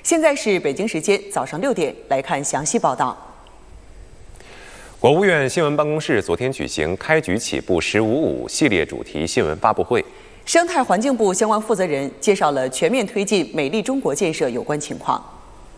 现在是北京时间早上6点，来看详细报道。 国务院新闻办公室昨天举行“开局起步15.5”系列主题新闻发布会， 生态环境部相关负责人介绍了全面推进美丽中国建设有关情况。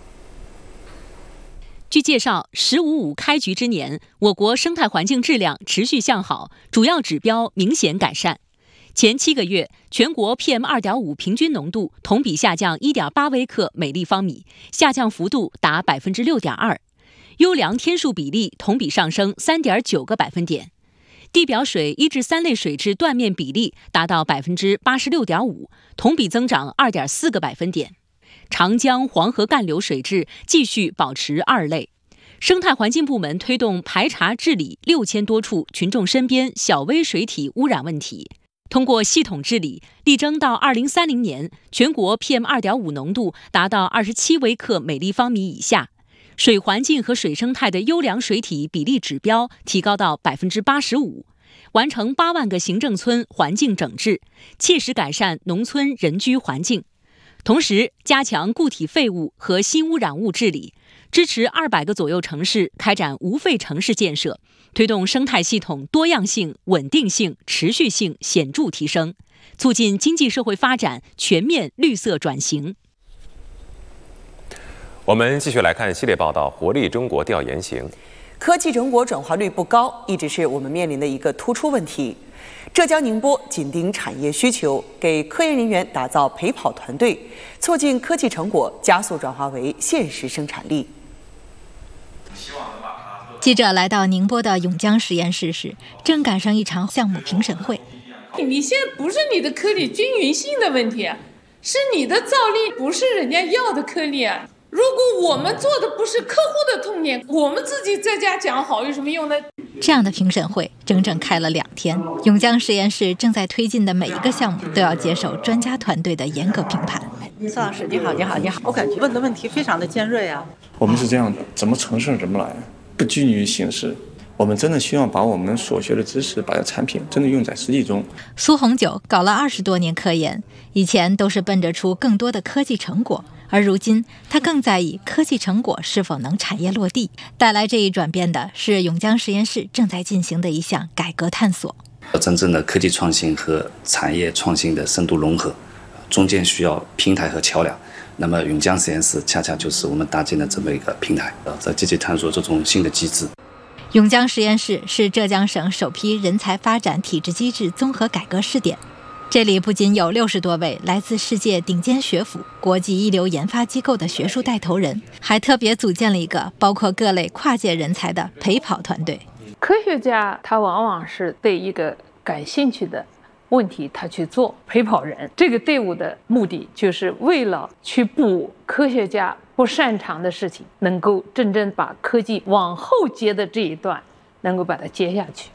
据介绍，“15.5”开局之年，我国生态环境质量持续向好，主要指标明显改善。前7个月，全国 PM2.5 平均浓度同比下降1.8微克每立方米，下降幅度达6.2%。优良天数比例同比上升3.9个百分点，地表水1至3类水质断面比例达到86.5%，同比增长2.4个百分点。长江、黄河干流水质继续保持2类。生态环境部门推动排查治理6000多处群众身边小微水体污染问题，通过系统治理，力争到2030年，全国 PM2.5 浓度达到27微克每立方米以下。水环境和水生态的优良水体比例指标提高到85%，完成8万个行政村环境整治，切实改善农村人居环境。同时，加强固体废物和新污染物治理，支持200个左右城市开展无废城市建设，推动生态系统多样性、稳定性、持续性显著提升，促进经济社会发展全面绿色转型。 我们继续来看系列报道“活力中国调研行”。 科技成果转化率不高，一直是我们面临的一个突出问题。浙江宁波紧盯产业需求，给科研人员打造陪跑团队，促进科技成果加速转化为现实生产力。 记者来到宁波的永江实验室时，正赶上一场项目评审会。 你现在不是你的颗粒均匀性的问题，是你的造粒不是人家要的颗粒啊。如果我们做的不是客户的痛点，我们自己在家讲好有什么用呢？ 这样的评审会整整开了2天，永江实验室正在推进的每一个项目都要接受专家团队的严格评判。 宋老师，你好，你好，你好！我感觉问的问题非常的尖锐啊。 我们是这样的，怎么成事怎么来，不拘泥于形式。我们真的希望把我们所学的知识，把产品真的用在实际中。 苏红九搞了20多年科研，以前都是奔着出更多的科技成果，而如今他更在意科技成果是否能产业落地。带来这一转变的是永江实验室正在进行的一项改革探索。 真正的科技创新和产业创新的深度融合，中间需要平台和桥梁。那么永江实验室恰恰就是我们搭建的这么一个平台，在积极探索这种新的机制。 永江实验室是浙江省首批人才发展体制机制综合改革试点，这里不仅有60多位来自世界顶尖学府、国际一流研发机构的学术带头人，还特别组建了一个包括各类跨界人才的陪跑团队。 科学家他往往是对一个感兴趣的问题他去做陪跑人，这个队伍的目的就是为了去补科学家不擅长的事情，能够真正把科技往后接的这一段能够把它接下去。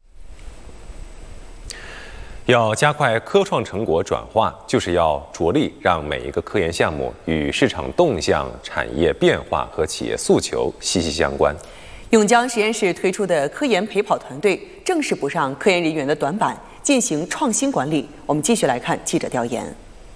要加快科创成果转化，就是要着力让每一个科研项目与市场动向、产业变化和企业诉求息息相关。 永江实验室推出的科研陪跑团队正是补上科研人员的短板，进行创新管理。我们继续来看记者调研。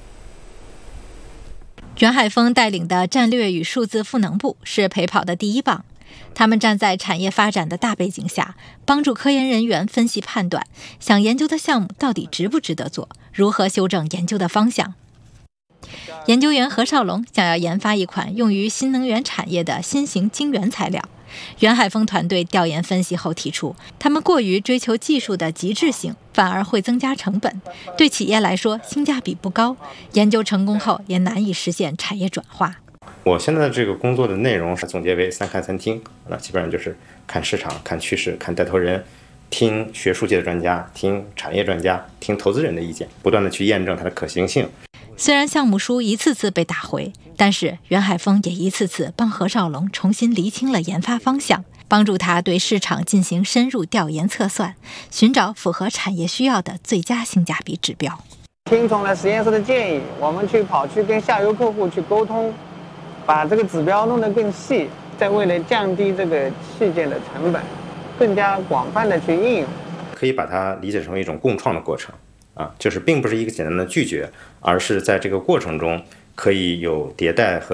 袁海峰带领的战略与数字赋能部是陪跑的第一棒，他们站在产业发展的大背景下，帮助科研人员分析判断，想研究的项目到底值不值得做，如何修正研究的方向。研究员何少龙想要研发一款用于新能源产业的新型晶圆材料，袁海峰团队调研分析后提出，他们过于追求技术的极致性，反而会增加成本，对企业来说性价比不高，研究成功后也难以实现产业转化。 我现在的这个工作的内容是总结为3看3听，那基本上就是看市场、看趋势、看带头人，听学术界的专家、听产业专家、听投资人的意见，不断的去验证它的可行性。 虽然项目书一次次被打回，但是袁海峰也一次次帮何少龙重新厘清了研发方向，帮助他对市场进行深入调研测算，寻找符合产业需要的最佳性价比指标。 听从了实验室的建议，我们跑去跟下游客户去沟通，把这个指标弄得更细，再为了降低这个器件的成本，更加广泛的去应用。 可以把它理解成一种共创的过程啊，就是并不是一个简单的拒绝，而是在这个过程中可以有迭代和